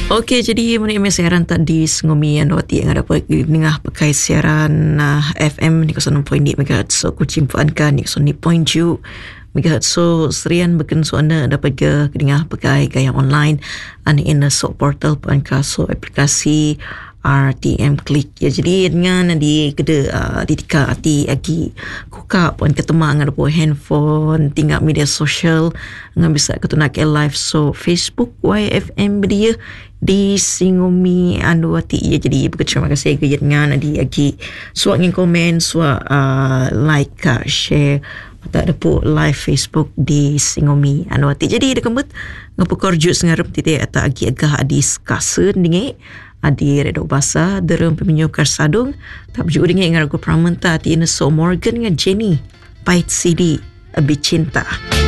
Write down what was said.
Okey, jadi mengenai siaran tadi Sengomi yang Wati yang ada dengar pakai siaran FM ni 96.8 MHz. So Kuching Puankan ni 96.7 MHz. So serian beken so anda dapat dengar pakai gaya online ane in the so portal Puankan so aplikasi RTM Klik ya. Jadi dengan di keda di tika ati agi kuka pun ketemu dengan handphone tinggal media sosial dengan bisa ketunak live so Facebook YFM dia di Sengomi Wati ya. Jadi terima kasih ke dengan di agi suak ngin komen suak like share tak ada po live Facebook di Sengomi Wati. Jadi dekembut ngapukorjut sengarep titik atau agi agah discuss dingin adi redo basa derem peminyo karsadung tak baju dengan ngarago pramenta ti so Morgan dengan Jenny pait CD Abi Cinta.